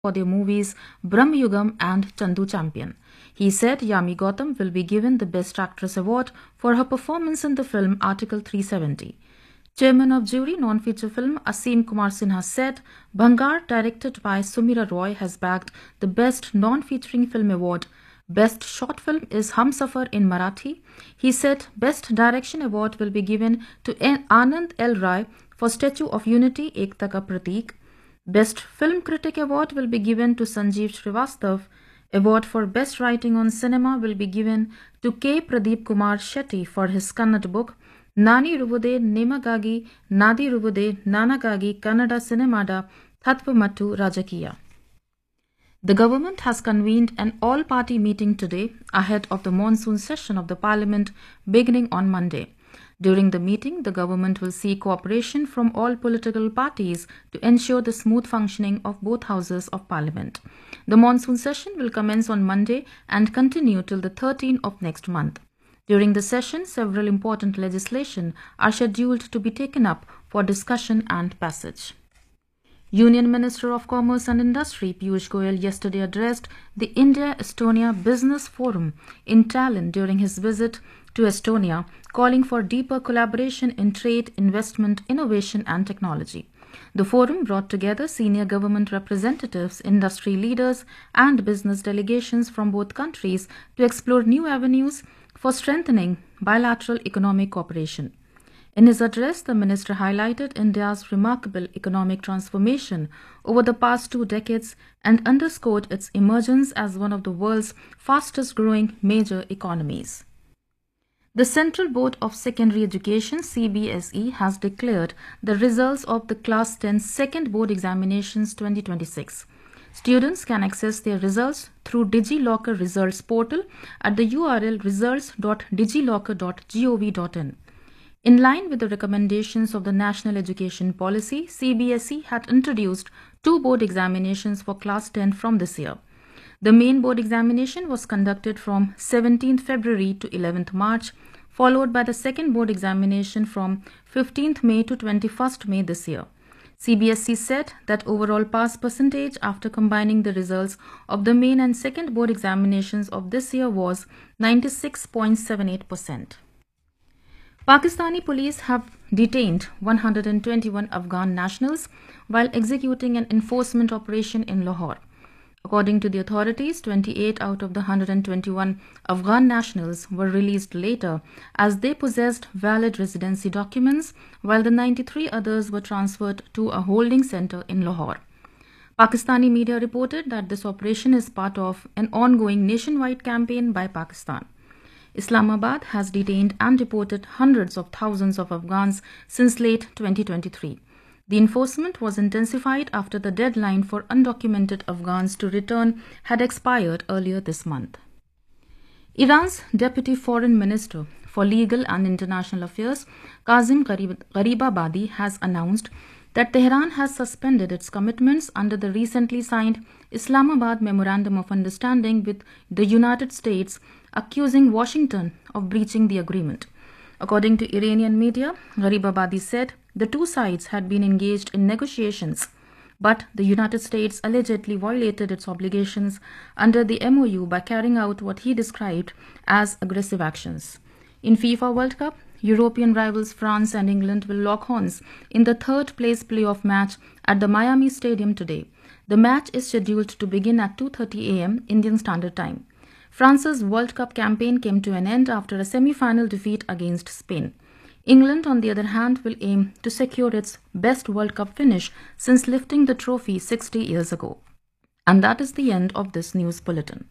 for their movies Brahmayugam and Chandu Champion. He said Yami Gautam will be given the Best Actress Award for her performance in the film Article 370. Chairman of Jury Non-Feature Film Asim Kumar Sinha said Bhangar, directed by Sumira Roy, has bagged the Best Non-Featuring Film Award. Best Short Film is Humsafar in Marathi. He said Best Direction Award will be given to Anand L. Rai for Statue of Unity Ekta Ka Pratik. Best Film Critic Award will be given to Sanjeev Srivastav. Award for Best Writing on Cinema will be given to K. Pradeep Kumar Shetty for his Kannada book Nani Ruvude Nemagagi Nadi Ruvude Nanagagi Kannada Cinemada Thatvamattu Rajakiya. The government has convened an all-party meeting today ahead of the monsoon session of the Parliament beginning on Monday. During the meeting, the government will seek cooperation from all political parties to ensure the smooth functioning of both houses of Parliament. The monsoon session will commence on Monday and continue till the 13th of next month. During the session, several important legislation are scheduled to be taken up for discussion and passage. Union Minister of Commerce and Industry Piyush Goyal yesterday addressed the India-Estonia Business Forum in Tallinn during his visit to Estonia, calling for deeper collaboration in trade, investment, innovation and technology. The forum brought together senior government representatives, industry leaders and business delegations from both countries to explore new avenues for strengthening bilateral economic cooperation. In his address, the minister highlighted India's remarkable economic transformation over the past 2 decades and underscored its emergence as one of the world's fastest-growing major economies. The Central Board of Secondary Education (CBSE) has declared the results of the Class 10 Second Board Examinations 2026. Students can access their results through DigiLocker Results portal at the URL results.digilocker.gov.in. In line with the recommendations of the National Education Policy, CBSE had introduced 2 board examinations for Class 10 from this year. The main board examination was conducted from 17th February to 11th March, followed by the second board examination from 15th May to 21st May this year. CBSE said that overall pass percentage after combining the results of the main and second board examinations of this year was 96.78%. Pakistani police have detained 121 Afghan nationals while executing an enforcement operation in Lahore. According to the authorities, 28 out of the 121 Afghan nationals were released later as they possessed valid residency documents, while the 93 others were transferred to a holding center in Lahore. Pakistani media reported that this operation is part of an ongoing nationwide campaign by Pakistan. Islamabad has detained and deported hundreds of thousands of Afghans since late 2023. The enforcement was intensified after the deadline for undocumented Afghans to return had expired earlier this month. Iran's Deputy Foreign Minister for Legal and International Affairs, Kazim Garibabadi, has announced that Tehran has suspended its commitments under the recently signed Islamabad Memorandum of Understanding with the United States, accusing Washington of breaching the agreement. According to Iranian media, Garibabadi said the two sides had been engaged in negotiations, but the United States allegedly violated its obligations under the MOU by carrying out what he described as aggressive actions. In FIFA World Cup, European rivals France and England will lock horns in the third-place playoff match at the Miami Stadium today. The match is scheduled to begin at 2:30 a.m. Indian Standard Time. France's World Cup campaign came to an end after a semi-final defeat against Spain. England, on the other hand, will aim to secure its best World Cup finish since lifting the trophy 60 years ago. And that is the end of this news bulletin.